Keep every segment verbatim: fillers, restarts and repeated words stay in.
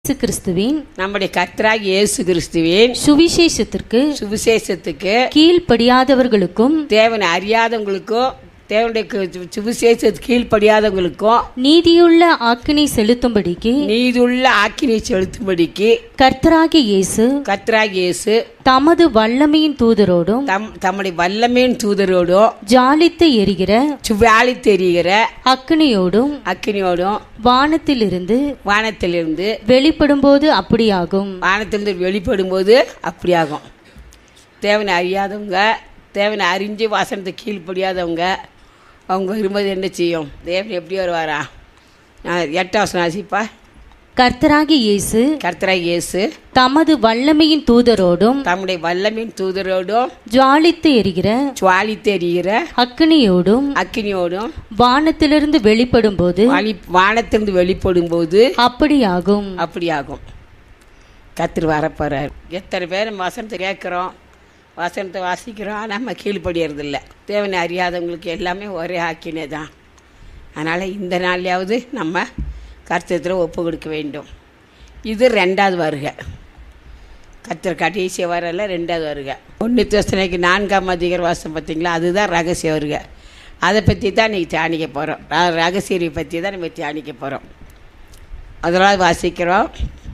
இயேசு கிறிஸ்துவின் நம்முடைய கர்த்தராகிய இயேசு கிறிஸ்துவின் சுவிசேஷத்திற்கு சுவிசேஷத்துக்கு கீழ்ப்படியாதவர்களுக்கும் தேவனை அறியாதவங்களுக்கும் தேவனுடைய கு- சுவிசேஷத்துக்கு கீழ்ப்படியாதவங்களுக்கும் நீதியுள்ள ஆக்கினை செலுத்தும்படிக்கு நீதியுள்ள ஆக்கினை செலுத்தும்படிக்கு கர்த்தராகிய இயேசு கர்த்தராகிய இயேசு தமது வல்லமையின் தூதரோடும் தம் தம்முடைய வல்லமையின் தூதரோடும் ஜாலித்து எரிகிற சுவாலி தெரிகிற அக்கினியோடும் அக்கினியோடும் வானத்திலிருந்து வானத்திலிருந்து வெளிப்படும்போது அப்படியாகும். வானத்திலிருந்து வெளிப்படும்போது அப்படியாகும். தேவனை அறியாதவங்க, தேவனை அறிஞ்சு வசனத்தை கீழ்ப்படியாதவங்க, அவங்க வரும்போது என்ன செய்யும்? தேவன் எப்படி வருவாரா? நான் எட்டாம் வசனம் வாசிப்பா. கர்த்தராகிய இயேசு கர்த்தராகிய இயேசு தமது வல்லமையின் தூதரோடும் தம்முடைய வல்லமையின் தூதரோடும் ஜாலித்து எரிகிற சுவாலி தெரிகிற அக்கினியோடும் அக்கினியோடும் வானத்திலிருந்து வெளிப்படும்போது வாலி வானத்திலிருந்து வெளிப்படும்போது அப்படியாகும். அப்படியாகும். கர்த்தர் வரப்போறார். எத்தனை பேர் நம்ம வசனத்தை கேட்குறோம், வசனத்தை வாசிக்கிறோம், ஆனால் நம்ம கீழ்ப்படியறதில்ல. தேவனை அறியாதவங்களுக்கு எல்லாமே ஒரே ஆக்கினே தான். அதனால் இந்த நாள்லையாவது நம்ம கர்த்தத்தில் ஒப்பு கொடுக்க வேண்டும். இது ரெண்டாவது வருகை. கர்த்தர் கடைசி வரல ரெண்டாவது வருகை. ஒன்று தெசலோனிக்கே நான்காம் அதிகார வாசம் பார்த்தீங்களா, அதுதான் ரகசிய வருகை. அதை பற்றி தான் இன்றைக்கி தியானிக்க போகிறோம். ரகசியரை பற்றி தான் நம்ம தியானிக்க போகிறோம். அதனால் வாசிக்கிறோம்.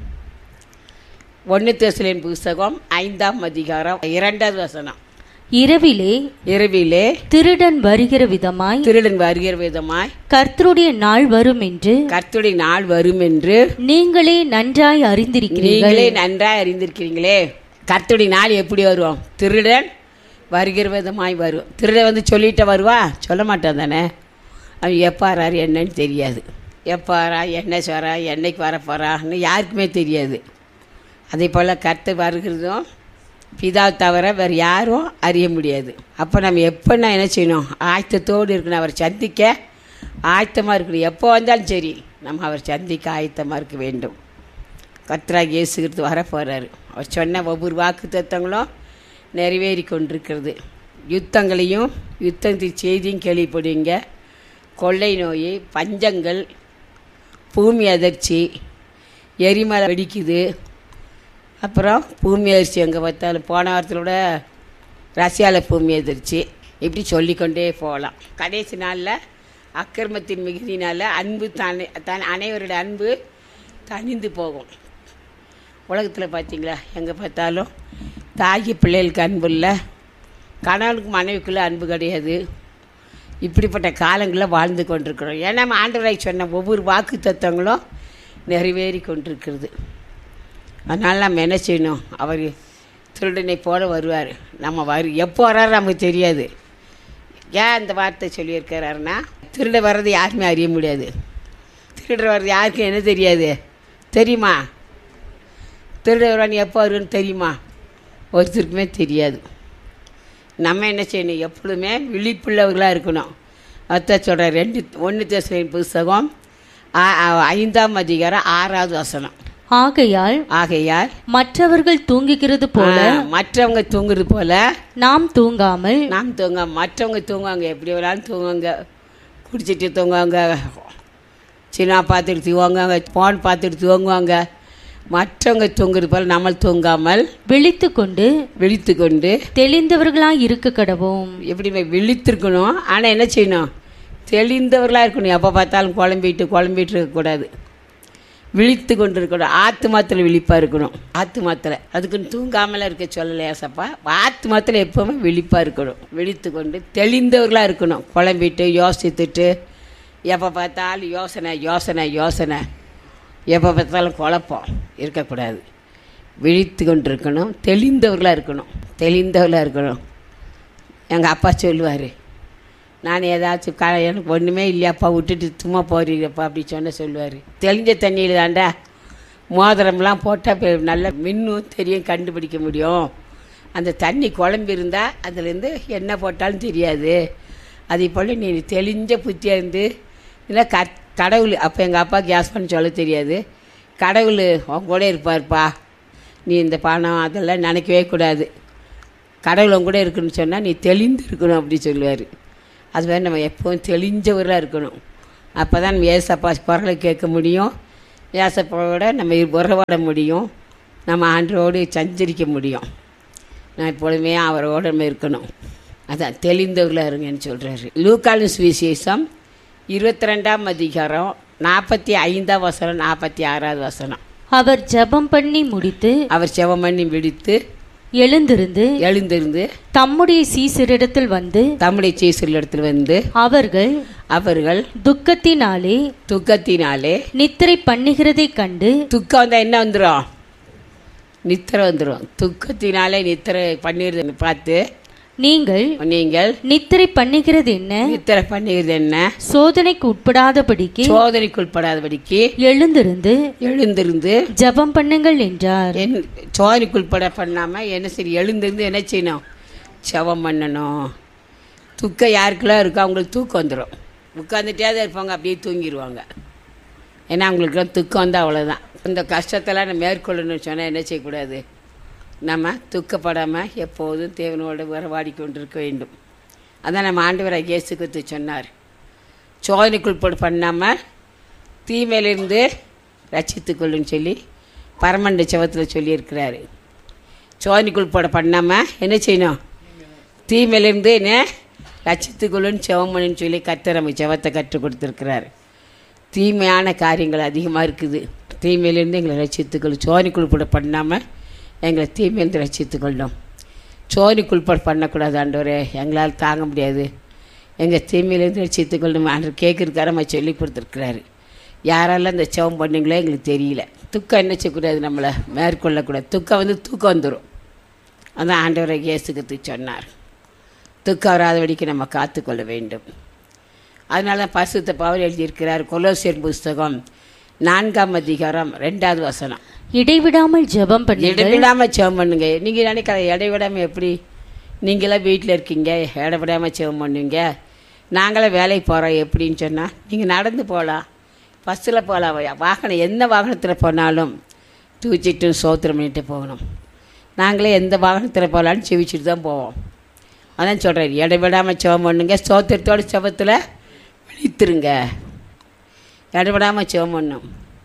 ஒன்று தெசலோனிக்கே புஸ்தகம் ஐந்தாம் அதிகாரம் இரண்டாவது வசனம். இரவிலே இரவிலே திருடன் வருகிற விதமாய் திருடன் வருகிற விதமாய் கர்த்தருடைய நாள் வரும் என்று கர்த்தருடைய நாள் வரும் என்று நீங்களே நன்றாய் அறிந்திருக்கிறீர்கள். நீங்களே நன்றாய் அறிந்திருக்கிறீங்களே. கர்த்தருடைய நாள் எப்படி வரும்? திருடன் வருகிற விதமாய் வரும். திருடன் வந்து சொல்லிட்டு வருவா? சொல்ல மாட்டான் தானே. அவன் எப்போ வராரு என்னன்னு தெரியாது. எப்போ வரா, என்ன சொல்கிறா, என்னைக்கு வரப்போறான்னு யாருக்குமே தெரியாது. அதே போல் கர்த்தர் வருகிறதும் பிதாவை தவிர வேறு யாரும் அறிய முடியாது. அப்போ நம்ம எப்போன்னா என்ன செய்யணும்? ஆயத்தத்தோடு இருக்கணும். அவர் சந்திக்க ஆயத்தமாக இருக்கணும். எப்போ வந்தாலும் சரி நம்ம அவர் சந்திக்க ஆயத்தமாக இருக்க வேண்டும். கர்த்தராகிய இயேசு கிறிஸ்து வரப்போகிறாரு. அவர் சொன்ன ஒவ்வொரு வாக்கு தத்தங்களும் நிறைவேறி கொண்டிருக்கிறது. யுத்தங்களையும் யுத்தத்தின் செய்தியும் கேள்விப்படுவீங்க. கொள்ளை நோய், பஞ்சங்கள், பூமி அதிர்ச்சி, எரிமலை வெடிக்குது, அப்புறம் பூமி அதிர்ச்சி எங்கே பார்த்தாலும். போன வாரத்தில் கூட ரஷ்யாவில் பூமி அதிர்ச்சி. இப்படி சொல்லிக்கொண்டே போகலாம். கடைசி நாளில் அக்கிரமத்தின் மிகுதினால் அன்பு தனி தன் அனைவரோட அன்பு தனிந்து போகும். உலகத்தில் பார்த்தீங்களா, எங்கே பார்த்தாலும் தாகி பிள்ளைகளுக்கு அன்பு இல்லை, கணவனுக்கு மனைவிக்குள்ளே அன்பு கிடையாது. இப்படிப்பட்ட காலங்களில் வாழ்ந்து கொண்டிருக்கிறோம். ஏன்னா நம்ம ஆண்டவராய் சொன்ன ஒவ்வொரு வாக்கு தத்துவங்களும் நிறைவேறி கொண்டிருக்கிறது. அதனால் நம்ம என்ன செய்யணும்? அவர் திருடனை போல வருவார். நம்ம வரு எப்போ வர்றாரு நமக்கு தெரியாது. ஏன் அந்த வார்த்தை சொல்லியிருக்கிறாருன்னா, திருட வர்றது யாருமே அறிய முடியாது. திருட வர்றது யாருக்கும் என்ன தெரியாது தெரியுமா? திருட வருவான்னு எப்போ வருன்னு தெரியுமா? ஒருத்தருக்குமே தெரியாது. நம்ம என்ன செய்யணும்? எப்பொழுதுமே விழிப்புள்ளவர்களாக இருக்கணும். அதான் சொல்கிற ரெண்டு ஒன்று தெசலோனிக்கே புஸ்தகம் ஆ- ஆ- ஐந்தாம் அதிகாரம் ஆறாவது வசனம். ஆகையால் ஆகையால் மற்றவர்கள் தூங்குகிறது போல ஆ, மற்றவங்க தூங்குறது போல நாம் தூங்காமல் நாம் தூங்க. மற்றவங்க தூங்குவாங்க, எப்படி வேணாலும் தூங்குவாங்க. குடிச்சிட்டு தூங்குவாங்க, சினிமா பார்த்துட்டு தூங்குவாங்க, ஃபோன் பார்த்துட்டு தூங்குவாங்க. மற்றவங்க தூங்குறது போல் நம்ம தூங்காமல் விழித்து கொண்டு விழித்து கொண்டு தெளிந்தவர்களாய் இருக்க கடவோம். எப்படி விழித்திருக்கணும். ஆனால் என்ன செய்யணும்? தெளிந்தவர்களாக இருக்கணும். எப்போ பார்த்தாலும் குழம்பிட்டு குழம்பிட்டு இருக்கக்கூடாது. விழித்து கொண்டு இருக்கணும். ஆத்து மாத்தில் விழிப்பாக இருக்கணும். ஆத்து மாத்தில் அதுக்குன்னு தூங்காமலாம் இருக்க சொல்லலையா சப்பா? ஆத்து மாத்தில் எப்போவுமே விழிப்பாக இருக்கணும். விழித்து கொண்டு தெளிந்தவர்களாக இருக்கணும். குழம்பிட்டு யோசித்துட்டு எப்போ பார்த்தாலும் யோசனை யோசனை யோசனை, எப்போ பார்த்தாலும் குழப்பம் இருக்கக்கூடாது. விழித்து கொண்டு இருக்கணும். தெளிந்தவர்களாக இருக்கணும். தெளிந்தவர்களாக இருக்கணும். எங்கள் அப்பா சொல்லுவார், நான் ஏதாச்சும் க எனக்கு ஒன்றுமே இல்லையாப்பா, விட்டுட்டு சும்மா போறீங்கப்பா அப்படி சொன்ன சொல்லுவார். தெளிஞ்ச தண்ணியில் தாண்டா மோதிரம்லாம் போட்டால் நல்லா மின்னும் தெரியும், கண்டுபிடிக்க முடியும். அந்த தண்ணி குழம்பு இருந்தால் அதுலேருந்து என்ன போட்டாலும் தெரியாது. அதே போல் நீ தெளிஞ்ச புத்தியாக இருந்து இல்லை க கடவுள். அப்போ எங்கள் அப்பா கேஸ் பண்ணி சொல்ல தெரியாது. கடவுள் உன் கூட இருப்பார்ப்பா, நீ இந்த பணம் அதெல்லாம் நினைக்கவே கூடாது, கடவுள் உன் கூட இருக்குன்னு சொன்னால் நீ தெளிந்து இருக்கணும் அப்படி சொல்லுவார். அது மாதிரி நம்ம எப்போவும் தெளிஞ்சவராக இருக்கணும். அப்போ தான் நம்ம ஏசப்பா குரலை கேட்க முடியும். ஏசப்பாவோட நம்ம உறவாட முடியும், நம்ம ஆண்டரோடு சஞ்சரிக்க முடியும். நான் எப்பொழுதுமே அவரோட நம்ம இருக்கணும். அதான் தெளிந்தவர்களாக இருங்கன்னு சொல்கிறாரு. லூக்காலின் சுவிசேஷம் இருபத்தி ரெண்டாம் அதிகாரம் நாற்பத்தி ஐந்தாம் வசனம், நாற்பத்தி ஆறாவது வசனம். அவர் ஜெபம் பண்ணி முடித்து அவர் ஜெபம் பண்ணி விடுத்து எழுந்திருந்து எழுந்திருந்து தம்முடைய சீசரிடத்தில் வந்து தம்முடைய சீசரிடத்தில் வந்து அவர்கள் அவர்கள் துக்கத்தினாலே துக்கத்தினாலே நித்திரை பண்ணுகிறதை கண்டு. துக்கம் வந்தால் என்ன வந்துடும்? நித்திரை வந்துடும். துக்கத்தினாலே நித்திரை பண்ணிடுறது பார்த்து நீங்கள் நீங்கள் நித்திரை பண்ணுகிறது என்ன? நித்திரை பண்ணுகிறது என்ன? சோதனைக்கு உட்படாதபடிக்கு சோதனைக்கு உட்படாதபடிக்கு எழுந்திருந்து எழுந்திருந்து ஜெபம் பண்ணுங்கள் என்றார். என் சோதனைக்கு உட்பட பண்ணாமல் என்ன சரி எழுந்திருந்து என்ன செய்யணும்? ஜெபம் பண்ணணும். துக்கம் யாருக்கெல்லாம் இருக்கோ அவங்களுக்கு தூக்கம் வந்துடும். உட்காந்துட்டே தான் இருப்பாங்க, அப்படியே தூங்கிடுவாங்க. ஏன்னா அவங்களுக்குலாம் துக்கம் வந்தால் அவ்வளோதான். இந்த கஷ்டத்தெல்லாம் நம்ம மேற்கொள்ளணும்னு சொன்னால் என்ன செய்யக்கூடாது? நம்ம துக்கப்படாமல் எப்போதும் தேவனோடு உறவாடி கொண்டிருக்க வேண்டும். அதான் நம்ம ஆண்டவராகிய இயேசு கிறிஸ்து சொன்னார், சோதனைக்குள் பண்ணாமல் தீமையிலிருந்து ரட்சித்துக்கொள்ளுன்னு சொல்லி பரமண்ட செவத்தில் சொல்லியிருக்கிறாரு. சோதனைக்குள் போட பண்ணாமல் என்ன செய்யணும்? தீமையிலிருந்து என்ன ரட்சித்துக்கொள்ளுன்னு செவமன்னு சொல்லி கர்த்தர் நம்ம செவத்தை கற்றுக் கொடுத்துருக்கிறாரு. தீமையான காரியங்கள் அதிகமாக இருக்குது. தீமையிலேருந்து எங்களை ரட்சித்துக்கொள்ளும். சோதனைக்குள் போட பண்ணாமல் எங்களை தீமையிலிருந்து ரட்சித்துக்கொள்ளும். சோதனைக்குள்பட பண்ணக்கூடாது ஆண்டவரே, எங்களால் தாங்க முடியாது, எங்கள் தீமையிலேருந்து ரட்சித்துக்கொள்ளும் ஆண்டவர் கேட்குறக்கார நம்ம சொல்லி கொடுத்துருக்குறாரு. யாரெல்லாம் இந்த செவம் பண்ணிங்களோ எங்களுக்கு தெரியல. துக்கம் என்ன செய்யக்கூடாது? நம்மளை மேற்கொள்ளக்கூடாது. துக்கம் வந்து தூக்கம் வந்துடும். அதான் ஆண்டவரை இயேசுக்கு சொன்னார். துக்கம் வராதபடிக்கு நம்ம காத்துக்கொள்ள வேண்டும். அதனால தான் பரிசுத்த பவுல் எழுதியிருக்கிறார். கொலோசியர் புஸ்தகம் நான்காம் அதிகாரம் ரெண்டாவது வசனம். இடைவிடாமல் ஜெபம் பண்ணுங்கள். இடைவிடாமல் ஜெபம் பண்ணுங்க. நீங்கள் நினைக்கிற இடைவிடாமல் எப்படி? நீங்களாம் வீட்டில் இருக்கீங்க, இடைவிடாமல் ஜெபம் பண்ணுவீங்க. நாங்களாம் வேலைக்கு போகிறோம் எப்படின்னு சொன்னால், நீங்கள் நடந்து போகலாம், பஸ்ஸில் போகலாம், வாகனம் எந்த வாகனத்தில் போனாலும் தூச்சிட்டு சோத்திரம் பண்ணிட்டு போகணும். நாங்களே எந்த வாகனத்தில் போகலான்னு செவிச்சுட்டு தான் போவோம். அதான் சொல்கிறேன், இடைவிடாமல் ஜெபம் பண்ணுங்க. சோத்திரத்தோட ஜெபத்தில் விழித்துருங்க. இடைவிடாமல் ஜெபம் பண்ணணும்.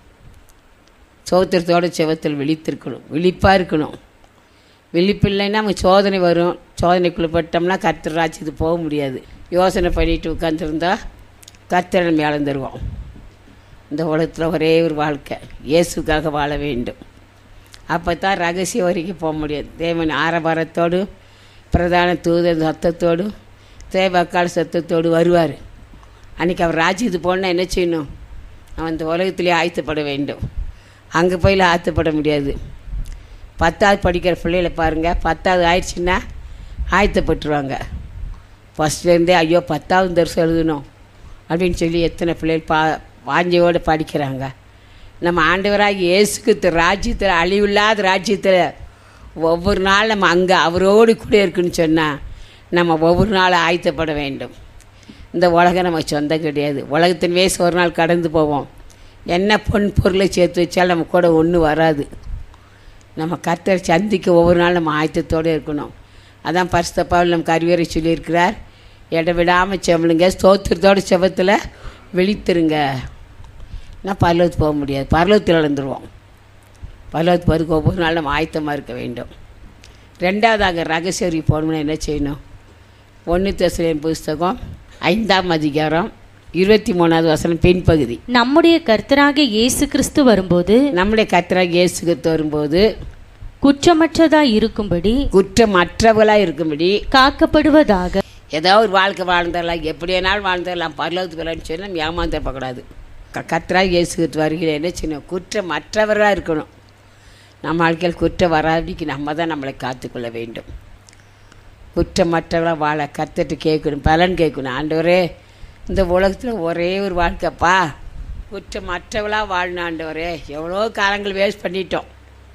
சோத்திரத்தோட செவத்தில் விழித்திருக்கணும், விழிப்பாக இருக்கணும். விழிப்பில்லைன்னா நம்ம சோதனை வரும். சோதனைக்குள்ளே பட்டோம்னா கர்த்தர் ராஜ்யத்துக்கு போக முடியாது. யோசனை பண்ணிட்டு உட்காந்துருந்தா கர்த்தரை நம்ம இழந்துருவோம். இந்த உலகத்தில் ஒரே ஒரு வாழ்க்கை, இயேசுக்காக வாழ வேண்டும். அப்போ தான் ரகசியம் வரைக்கும் போக முடியாது. தேவன் ஆரவாரத்தோடு பிரதான தூதன் சத்தத்தோடு தேவக்கால் சத்தத்தோடு வருவார். அன்றைக்கி அவர் ராஜ்யத்துக்கு போனால் என்ன செய்யணும்? அவன் இந்த உலகத்திலே ஆயத்தப்பட வேண்டும். அங்கே போயில் ஆயத்தப்பட முடியாது. பத்தாவது படிக்கிற பிள்ளைகளை பாருங்கள், பத்தாவது ஆயிடுச்சுன்னா ஆயத்தப்பட்டுருவாங்க. ஃபஸ்ட்லேருந்தே ஐயோ பத்தாவது தரிசனம் எழுதணும் அப்படின்னு சொல்லி எத்தனை பிள்ளைகள் பா வாஞ்சியோடு படிக்கிறாங்க. நம்ம ஆண்டவராகி இயேசுக்கு ராஜ்யத்தில், அழிவில்லாத ராஜ்யத்தில் ஒவ்வொரு நாள் நம்ம அங்கே அவரோடு கூட இருக்குன்னு சொன்னால் நம்ம ஒவ்வொரு நாளும் ஆயத்தப்பட வேண்டும். இந்த உலகம் நம்ம சொந்தம் கிடையாது. உலகத்தின் வயசு ஒரு நாள் கடந்து போவோம். என்ன பொன் பொருளை சேர்த்து வச்சாலும் நம்ம கூட ஒன்றும் வராது. நம்ம கர்த்தரை சந்திக்க ஒவ்வொரு நாள் நம்ம ஆயத்தத்தோடு இருக்கணும். அதான் பரிசுத்த பவுல் நமக்கு அறிவுரை சொல்லியிருக்கிறார். இடவிடாமல் செவலுங்க, ஸ்தோத்திரத்தோடு செவத்தில் விழித்திருங்க. நான் பரலோகத்துக்கு போக முடியாது, பரலோகத்தில் இழந்துருவோம். பரலோகத்துக்கு போகிறதுக்கு ஒவ்வொரு நாள் நம்ம ஆயத்தமாக இருக்க வேண்டும். ரெண்டாவது அங்கே ரகசியம் போகணும்னா என்ன செய்யணும்? ஒன்று தெசலோனிக்கேயர் புஸ்தகம் ஐந்தாம் அதிகாரம் இருபத்தி மூணாவது வசனம் பின்பகுதி. நம்முடைய கர்த்தராகிய இயேசு கிறிஸ்து வரும்போது நம்முடைய கர்த்தராகிய இயேசு கிறிஸ்து வரும்போது குற்றமற்றதாய் இருக்கும்படி குற்றமற்றவர்களாக இருக்கும்படி காக்கப்படுவதாக. ஏதோ ஒரு வாழ்க்கை வாழ்ந்துடலாம், எப்படி வேணாலும் வாழ்ந்துடலாம், பரலோகத்துக்கு வரலான்னு சொல்லி நம்ம ஏமாந்தப்படக்கூடாது. கர்த்தராகிய இயேசு கிறிஸ்து வருகிற என்ன செய்யணும்? குற்றமற்றவர்களாக இருக்கணும். நம்ம வாழ்க்கையில் குற்றம் வராதிக்கு நம்ம தான் நம்மளை காத்துக்கொள்ள வேண்டும். குற்றமற்றவர்களாக வாழ கர்த்தர்கிட்ட கேட்கணும், பலன் கேட்கணும். ஆண்டவரே, இந்த உலகத்தில் ஒரே ஒரு வாழ்க்கைப்பா, குற்றமற்றவளாக வாழணும் ஆண்டவரே. எவ்வளோ காலங்கள் வேஸ்ட் பண்ணிட்டோம்,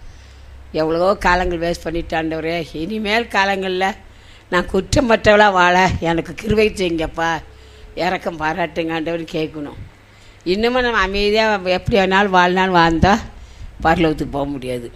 எவ்வளோ காலங்கள் வேஸ்ட் பண்ணிட்டோம் ஆண்டவரே. இனிமேல் காலங்களில் நான் குற்றமற்றவளாக வாழ எனக்கு கிருபை செய்யுங்கப்பா, இறக்கம் பாராட்டுங்க ஆண்டவர்னு கேட்கணும். இன்னமும் நம்ம அமைதியாக எப்படி வேணாலும் வாழ்னாலும் வாழ்ந்தால் பரலோகத்துக்கு போக முடியாது.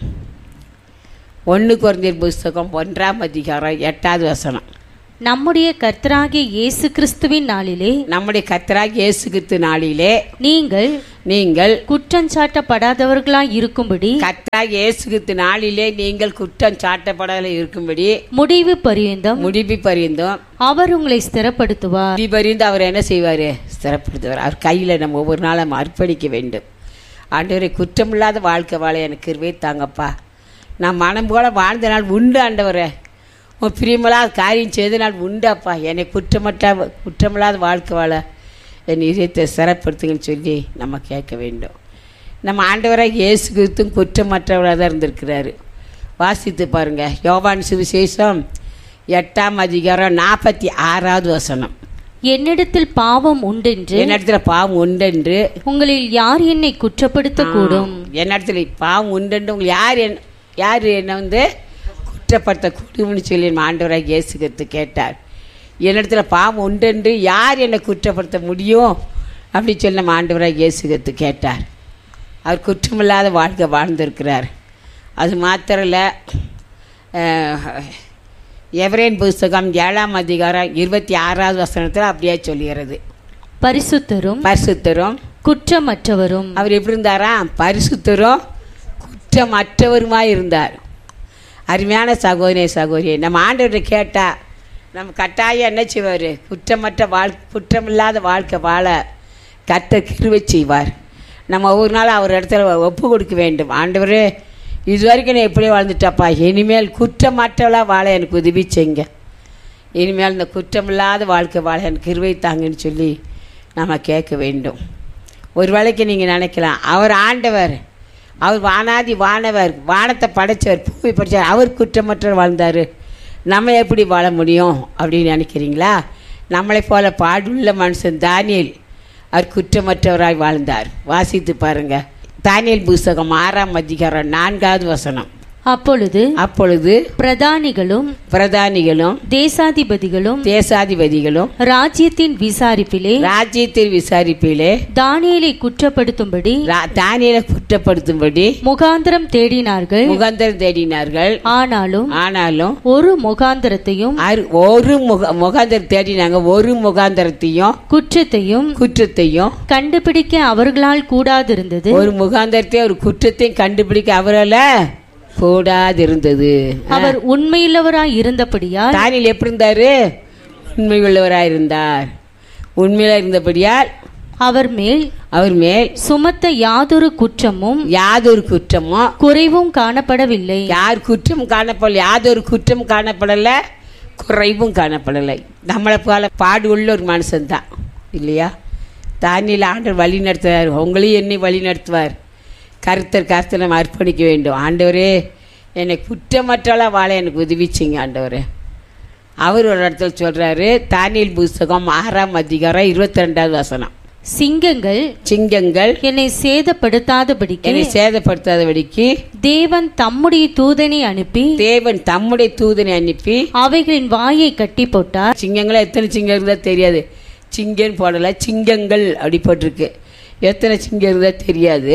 ஒன்று கொரிந்தியர் புஸ்தகம் ஒன்றாம் அதிகாரம் எட்டாவது வசனம். நம்முடைய கர்த்தராகிய இயேசு கிறிஸ்துவின் நாளிலே நம்முடைய கர்த்தராகிய இயேசு கிறிஸ்து நாளிலே நீங்கள் நீங்கள் குற்றஞ்சாட்டப்படாதவர்களாய் இருக்கும்படி கர்த்தராகிய இயேசு கிறிஸ்து நாளிலே நீங்கள் குற்றம் சாட்டப்படாத இருக்கும்படி முடிவு பரியந்தம் முடிவு பரிந்தும் அவர் உங்களை ஸ்திரப்படுத்துவார். முடிவு பரிந்து அவர் என்ன செய்வார்? ஸ்திரப்படுத்துவார். அவர் கையில் நம்ம ஒவ்வொரு நாளும் அர்ப்பணிக்க வேண்டும். ஆண்டவரை குற்றமில்லாத வாழ்க்கை வாழ எனக்கு கிருபை தாங்கப்பா. நான் மனம் போல வாழ்ந்த நாள் உண்டு ஆண்டவரே. உன் பிரியமில்லாத காரியம் செய்த நாள் உண்டாப்பா. என்னை குற்றமற்ற குற்றமில்லாத வாழ்க்கை வாழ என் இதயத்தை சிறப்படுத்துங்கன்னு சொல்லி நம்ம கேட்க வேண்டும். நம்ம ஆண்டவராக இயேசு கிறிஸ்துவும் குற்றமற்றவராக தான் இருந்திருக்கிறாரு. வாசித்து பாருங்கள், யோவான் சுவிசேஷம் எட்டாம் அதிகாரம் நாற்பத்தி ஆறாவது வசனம். என்னிடத்தில் பாவம் உண்டென்று என்னிடத்துல பாவம் உண்டென்று உங்களில் யார் என்னை குற்றப்படுத்த கூடும்? என்னிடத்துல பாவம் உண்டென்று உங்களை யார் என் யார் என்னை வந்து குற்றப்படுத்த கூடும்னு சொல்லி நம்ம ஆண்டவராக இயேசு கிறிஸ்து கேட்டார். என்னிடத்துல பாவம் உண்டென்று யார் என்னை குற்றப்படுத்த முடியும் அப்படின்னு சொல்லி நம்ம ஆண்டவராக இயேசு கிறிஸ்து கேட்டார். அவர் குற்றமில்லாத வாழ்க்கை வாழ்ந்திருக்கிறார். அது மாத்திரம் இல்லை, எவரேன் புஸ்தகம் ஏழாம் அதிகாரம் இருபத்தி ஆறாவது வசனத்தில் அப்படியே சொல்லுகிறது, பரிசுத்தரும் பரிசுத்தரும் குற்றமற்றவரும். அவர் எப்படி இருந்தாரா? பரிசுத்தரும் குற்றமற்றவருமாய் இருந்தார். அருமையான சகோதரிய சகோதரியை நம்ம ஆண்டவரை கேட்டால் நம்ம கட்டாயம் என்ன செய்வார்? குற்றமற்ற வாழ் குற்றமில்லாத வாழ்க்கை வாழ கர்த்தர் கிருபை செய்வார். நம்ம ஒவ்வொரு நாள் அவர் இடத்துல ஒப்பு கொடுக்க வேண்டும். ஆண்டவரே, இது வரைக்கும் நான் எப்படியே வாழ்ந்துட்டாப்பா, இனிமேல் குற்றமற்றவளாக வாழ எனக்கு உதவி செய்யுங்க. இனிமேல் இந்த குற்றமில்லாத வாழ்க்கை வாழ எனக்கு கிருபை தாங்கன்னு சொல்லி நம்ம கேட்க வேண்டும். ஒரு வேளைக்கு நீங்கள் நினைக்கலாம், அவர் ஆண்டவர், அவர் வானாதி வானவர், வானத்தை படைத்தவர், பூமி படைத்தவர், அவர் குற்றமற்றவர் வாழ்ந்தார், நம்ம எப்படி வாழ முடியும் அப்படின்னு நினைக்கிறீங்களா? நம்மளை போல பாடுள்ள மனுஷன் தானியேல், அவர் குற்றமற்றவராய் வாழ்ந்தார். வாசித்து பாருங்கள், தானியேல் புஸ்தகம் ஆறாம் அதிகாரம் நான்காவது வசனம். அப்பொழுது அப்பொழுது பிரதானிகளும் பிரதானிகளும் தேசாதிபதிகளும் தேசாதிபதிகளும் ராஜ்யத்தின் விசாரிப்பிலே ராஜ்யத்தின் விசாரிப்பிலே தானியேலை குற்றப்படுத்தும்படி தானியேலை குற்றப்படுத்தும்படி முகாந்திரம் தேடினார்கள் முகாந்திரம் தேடினார்கள் ஆனாலும் ஆனாலும் ஒரு முகாந்திரத்தையும் ஒரு முக முகாந்திரம் தேடினாங்க ஒரு முகாந்திரத்தையும் குற்றத்தையும் குற்றத்தையும் கண்டுபிடிக்க அவர்களால் கூடாதிருந்தது. ஒரு முகாந்திரத்தையும் ஒரு குற்றத்தையும் கண்டுபிடிக்க அவரால் கூடாதிருந்தது. அவர் உண்மையுள்ளவராய் இருந்தபடியால் தானியேல் எப்படி இருந்தாரு? உண்மையுள்ளவராய் இருந்தார். உண்மையில இருந்தபடியால் அவர் மேல் அவர் மேல் சுமத்த யாதொரு குற்றமும் யாதொரு குற்றமும் குறைவும் காணப்படவில்லை. யார் குற்றம் காணப்படல, யாதொரு குற்றம் காணப்படலை, குறைவும் காணப்படலை. நம்மளை போல பாடு உள்ள ஒரு மனுஷன்தான் இல்லையா? தானியேல் ஆண்டவர் வழி நடத்துவார், உங்களையும் என்னை வழி நடத்துவார். கருத்தர் கருத்தை நம்ம அர்ப்பணிக்க வேண்டும். ஆண்டவரே, என்னை குற்றமற்றவளாக வாழ எனக்கு உதவிச்சிங்க ஆண்டவரே. அவர் ஒரு இடத்துல சொல்கிறாரு, தானியேல் புஸ்தகம் ஆறாம் அதிகாரம் இருபத்தி ரெண்டாவது வசனம். சிங்கங்கள் சிங்கங்கள் என்னை சேதப்படுத்தாதபடிக்கு என்னை சேதப்படுத்தாதபடிக்கு தேவன் தம்முடைய தூதனை அனுப்பி தேவன் தம்முடைய தூதனை அனுப்பி அவைகளின் வாயை கட்டி போட்டார். சிங்கங்களை எத்தனை சிங்கம் இருந்தா தெரியாது, சிங்கன்னு போடலை, சிங்கங்கள் அப்படி போட்டிருக்கு. எத்தனை சிங்கம் இருந்தா தெரியாது.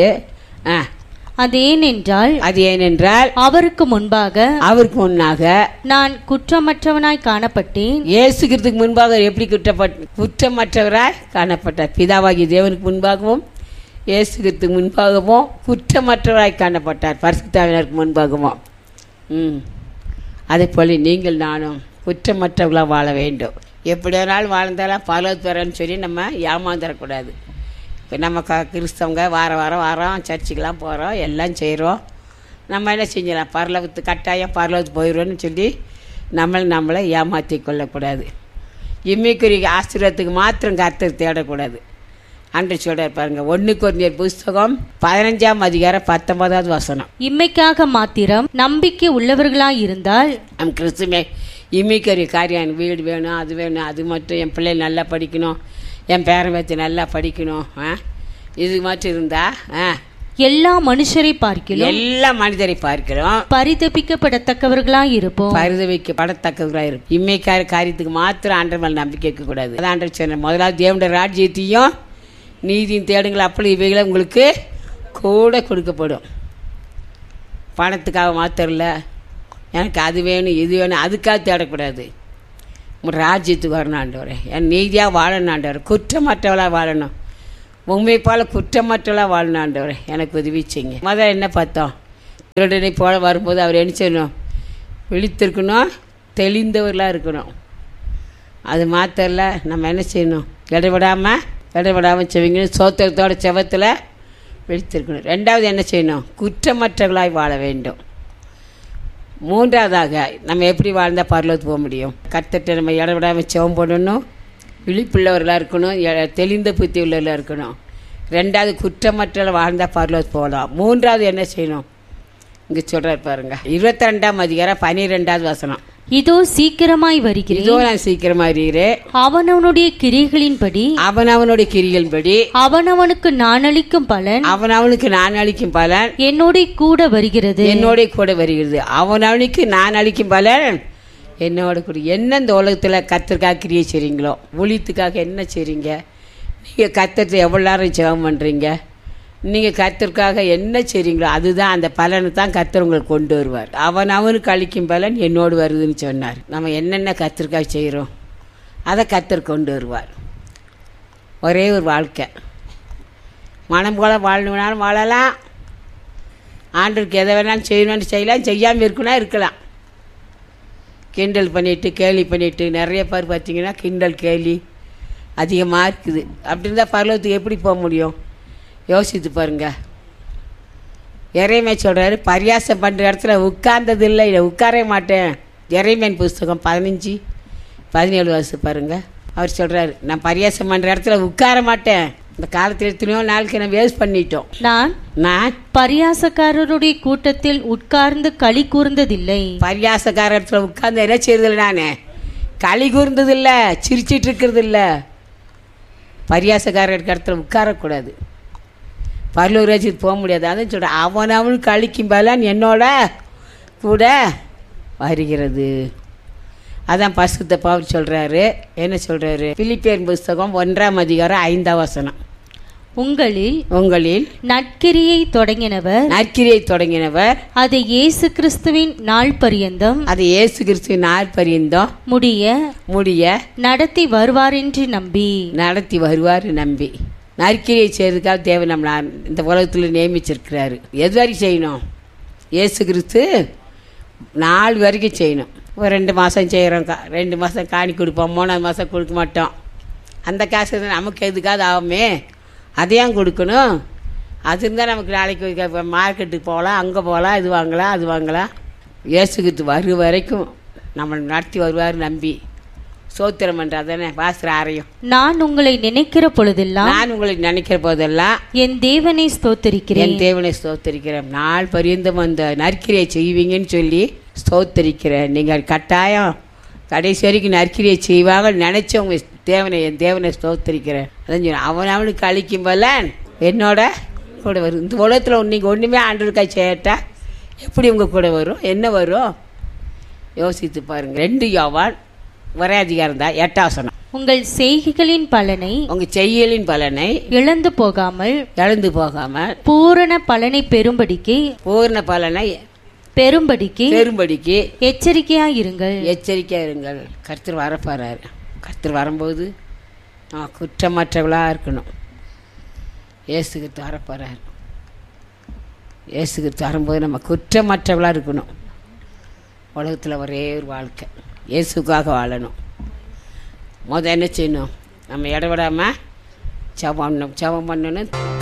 அது ஏனென்றால் அது ஏனென்றால் அவருக்கு முன்பாக அவருக்கு முன்னாக நான் குற்றமற்றவனாய் காணப்பட்டேன். இயேசு கிறிஸ்துக்கு முன்பாக எப்படி குற்றப்பட்ட குற்றமற்றவராய் காணப்பட்டார். பிதாவாகிய தேவனுக்கு முன்பாகவும் இயேசு கிறிஸ்துக்கு முன்பாகவும் குற்றமற்றவராய் காணப்பட்டார். பரிசுத்தாவினருக்கு முன்பாகவும். ம் அதே போல நீங்கள் நானும் குற்றமற்றவர்களாக வாழ வேண்டும். எப்படி வேணாலும் வாழ்ந்தாலும் பரலோகத்துக்கு வரேன்னு சொல்லி நம்ம ஏமாந்துடக்கூடாது. இப்போ நம்ம க கிறிஸ்தவங்க வார வாரம் வாரம் சர்ச்சுக்கெலாம் போகிறோம், எல்லாம் செய்கிறோம். நம்ம என்ன செஞ்சிடலாம், பரலோகத்து கட்டாயம் பரலோகத்துக்கு போயிடுவோன்னு சொல்லி நம்மளை நம்மளை ஏமாற்றி கொள்ளக்கூடாது. இம்மிக்குரிய ஆசீர்வாதத்துக்கு மாத்திரம் கர்த்தர் தேடக்கூடாது. அன்று சொல்கிறார் பாருங்க, ஒன்று கொரிந்தியர் புஸ்தகம் பதினஞ்சாம் அதிகாரம் பத்தொன்பதாவது வசனம். இம்மைக்காக மாத்திரம் நம்பிக்கை உள்ளவர்களாக இருந்தால் நம் கிறிஸ்துமே இம்மிக்குரிய காரியம், எனக்கு வீடு வேணும், அது வேணும், அது மட்டும் என் பிள்ளை நல்லா படிக்கணும், என் பேரன் பேத்தி நல்லா படிக்கணும், ஆ இது மட்டும் இருந்தா ஆ எல்லா மனுஷரை பார்க்கிறோம் எல்லா மனிதரை பார்க்கிறோம் பரிதபிக்கப்படத்தக்கவர்களாக இருப்போம். பரிதபிக்கப்படத்தக்கவர்களாக இருக்கும். இம்மைக்கார காரியத்துக்கு மாத்திரம் ஆண்டவர் மேல் நம்பிக்கை வைக்க கூடாது. அதான் ஆண்டவர் சொன்ன, முதலாவது தேவனுடைய ராஜ்யத்தையும் நீதியும் தேடுங்கள், அப்படி இவைகளை உங்களுக்கு கூட கொடுக்கப்படும். பணத்துக்காக மாத்திரம் இல்லை, எனக்கு அது வேணும் இது வேணும் அதுக்காக தேடக்கூடாது. ராஜ்யத்துக்கு வரணும் ஆண்டவரே, என் நீதியாக வாழணும் ஆண்டவர், குற்றமற்றவளாக வாழணும். உண்மை போல குற்றமற்றலாம் வாழணும் ஆண்டவரே, எனக்கு உதவி செய்யுங்க. முதல்ல என்ன பார்த்தோம்? திருடனை போல வரும்போது அவர் என்ன செய்யணும்? விழித்திருக்கணும், தெளிந்தவர்களாக இருக்கணும். அது மாத்திரல, நம்ம என்ன செய்யணும்? இடைவிடாமல் இடைவிடாமல் செவிங்க சோத்திரத்தோட செவத்தில் விழித்திருக்கணும். ரெண்டாவது என்ன செய்யணும்? குற்றமற்றவர்களாய் வாழ வேண்டும். மூன்றாவதாக நம்ம எப்படி வாழ்ந்தால் பரலோகத்துக்கு போக முடியும்? கர்த்தர்கிட்ட நம்ம இடைவிடாமல் செவம் போடணும், விழிப்புள்ளவர்களாக இருக்கணும், தெளிந்த புத்தி உள்ளவர்களாக இருக்கணும். ரெண்டாவது குற்றமற்ற வாழ்ந்தால் பரலோகத்துக்கு போகலாம். மூன்றாவது என்ன செய்யணும்? இங்கே சொல்கிறார் பாருங்க, இருபத்தி ரெண்டாம் அதிகாரம் பனிரெண்டாவது வசனம். இதோ சீக்கிரமாய் வருகிறேன், இதோ நான் சீக்கிரமாக வருகிறேன், அவனவனுடைய கிரியைகளின்படி அவனவனுடைய கிரிகளின்படி அவனவனுக்கு நான் அளிக்கும் பலன் அவனவனுக்கு நான் அளிக்கும் பலன் என்னோட கூட வருகிறது. என்னோட கூட வருகிறது. அவனவனுக்கு நான் அளிக்கும் பலன் என்னோட கூட. என்ன இந்த உலகத்தில் கர்த்தருக்காக கிரியை செய்கிறீங்களோ, ஊழியத்துக்காக என்ன செய்கிறீங்க? நீங்கள் கர்த்தரை எவ்வளோ நேரம் ஜெபம் பண்ணுறீங்க? நீங்கள் கர்த்தருக்காக என்ன செய்கிறீங்களோ அதுதான், அந்த பலனை தான் கர்த்தர் உங்களுக்கு கொண்டு வருவார். அவன் அவனுக்கு அளிக்கும் பலன் என்னோடு வருதுன்னு சொன்னார். நம்ம என்னென்ன கர்த்தருக்காக செய்கிறோம் அதை கர்த்தர் கொண்டு வருவார். ஒரே ஒரு வாழ்க்கை, மனம் போல வாழணுனாலும் வாழலாம், ஆண்டவருக்கு எதை வேணாலும் செய்யணும்னு செய்யலாம், செய்யாமல் இருக்குன்னா இருக்கலாம். கிண்டல் பண்ணிவிட்டு கேலி பண்ணிவிட்டு நிறைய பேர் பார்த்திங்கன்னா கிண்டல் கேலி அதிகமாக இருக்குது. அப்படி இருந்தால் பரலோகத்துக்கு எப்படி போக முடியும்? யோசித்து பாருங்க. இறைமை சொல்கிறாரு, பரியாசம் பண்ணுற இடத்துல உட்கார்ந்தது இல்லை, இதை உட்காரவே மாட்டேன். இறைமையின் புஸ்தகம் பதினஞ்சு பதினேழு வருஷம் பாருங்கள். அவர் சொல்கிறாரு, நான் பரியாசம் பண்ணுற இடத்துல உட்கார மாட்டேன். இந்த காலத்தில் எத்தனையோ நாளுக்கு நான் வேஸ்ட் பண்ணிட்டோம். நான் நான் பரியாசக்காரருடைய கூட்டத்தில் உட்கார்ந்து களி கூர்ந்ததில்லை. பரியாசக்கார இடத்துல உட்கார்ந்து என்ன செய்யறதில்லை, நான் களி கூர்ந்ததில்லை, சிரிச்சிட்டு இருக்கிறது இல்லை. பரியாசக்கார இடத்துல உட்காரக்கூடாது, பரலோக ராஜ்யத்துக்கு போக முடியாது. அதான் சொல்கிறேன், அவன் அவனுக்கு அளிக்கும் பலன் என்னோட கூட வருகிறது. அதான் பரிசுத்த பவுல் சொல்கிறாரு. என்ன சொல்கிறாரு? பிலிப்பியர் புஸ்தகம் ஒன்றாம் அதிகாரம் ஐந்தாம் வசனம். உங்களில் உங்களில் நற்கிரியை தொடங்கினவர் நற்கிரியை தொடங்கினவர் அதை இயேசு கிறிஸ்துவின் நாள் பரியந்தம் அது இயேசு கிறிஸ்துவின் நாள் பரியந்தம் முடிய முடிய நடத்தி வருவார் என்று நம்பி நடத்தி வருவார் நம்பி நற்கிரியை செய்யறதுக்காக தேவை நம்ம இந்த உலகத்தில் நியமிச்சிருக்கிறாரு. எது வரைக்கும் செய்யணும்? இயேசு கிறிஸ்து நாலு வரைக்கும் செய்யணும். ஒரு ரெண்டு மாதம் செய்கிறோம், கா ரெண்டு மாதம் காணி கொடுப்போம், மூணாவது மாதம் கொடுக்க மாட்டோம். அந்த காசு நமக்கு எதுக்காவது ஆகுமே, அதையும் கொடுக்கணும். அது இருந்தால் நமக்கு நாளைக்கு மார்க்கெட்டுக்கு போகலாம், அங்கே போகலாம், இது வாங்கலாம் அது வாங்கலாம். இயேசு கிறிஸ்து வரும் வரைக்கும் நம்ம நடத்தி வருவார் நம்பி சோத்திரம் பண்ணுற தானே பாஸ்கர் ஆரையும். நான் உங்களை நினைக்கிற பொழுதெல்லாம் நான் உங்களை நினைக்கிற போதெல்லாம் என் தேவனை ஸ்தோத்தரிக்கிறேன் என் தேவனை ஸ்தோத்தரிக்கிறேன். நாள் பரியந்தம் அந்த நற்கிரியை செய்வீங்கன்னு சொல்லி ஸ்தோத்தரிக்கிறேன். நீங்கள் கட்டாயம் கடைசி வரைக்கும் நற்கிரியை செய்வாங்க நினச்சவங்க தேவனை என் தேவனை ஸ்தோத்தரிக்கிறேன். அதான் சொன்னேன், அவன் அவனுக்கு அழிக்கும் போல என்னோட கூட வரும். இந்த உலகத்தில் நீங்கள் ஒன்றுமே ஆண்டவருக்காக செய்யட்டா எப்படி உங்கள் கூட வரும்? என்ன வரும்? யோசித்து பாருங்கள். ரெண்டு யோவான் ஒரே அதிகாரம் தான், எட்டாம் வசனம். உங்கள் செய்கைகளின் பலனை உங்கள் செய்யலின் பலனை இழந்து போகாமல் இழந்து போகாமல் பூரண பலனை பெறும்படிக்கு பூரண பலனை பெறும்படிக்கு பெரும்படிக்கு எச்சரிக்கையாயிருங்கள் எச்சரிக்கையாக இருங்கள். கர்த்தர் வரப்போறாரு. கர்த்தர் வரும்போது நான் குற்றமற்றவளாக இருக்கணும். இயேசுக்கு வரப்போறாரு. இயேசுக்கு வரும்போது நம்ம குற்றமற்றவளாக இருக்கணும். உலகத்தில் ஒரே ஒரு வாழ்க்கை, இயேசுக்காக வாழணும். முதல் என்ன செய்யணும்? நம்ம இடவிடாமல் ஜெபம் பண்ணணும் ஜெபம் பண்ணணும்